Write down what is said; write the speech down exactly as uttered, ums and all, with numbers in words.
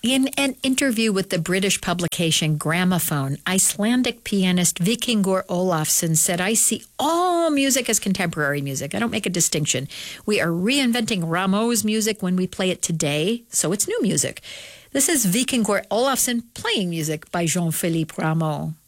In an interview with the British publication Gramophone, Icelandic pianist Vikingur Olafsson said, "I see all music as contemporary music. I don't make a distinction. We are reinventing Rameau's music when we play it today, so it's new music." This is Vikingur Olafsson playing music by Jean-Philippe Rameau.